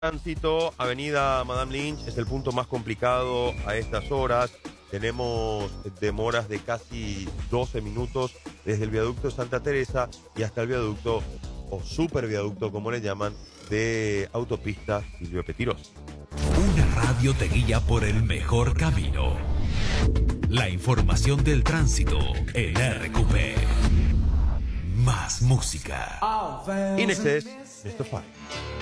Tránsito, Avenida Madame Lynch es el punto más complicado a estas horas. Tenemos demoras de casi 12 minutos desde el viaducto de Santa Teresa y hasta el viaducto o superviaducto, como le llaman, de autopista Silvio Pettirossi. Una radio te guía por el mejor camino. La información del tránsito en RQP. Más música. In Excess, Mr. Fire.